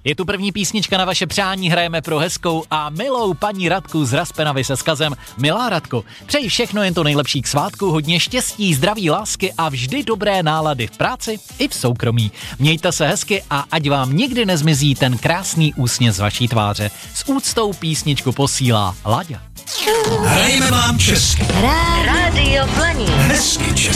Je tu první písnička na vaše přání, hrajeme pro hezkou a milou paní Radku z Raspenavy se vzkazem: milá Radko, přeji všechno jen to nejlepší k svátku, hodně štěstí, zdraví, lásky a vždy dobré nálady v práci i v soukromí. Mějte se hezky a ať vám nikdy nezmizí ten krásný úsměv z vaší tváře. S úctou písničku posílá Láďa. Hrajeme vám česky. Rádio Blaník. Hezky česky.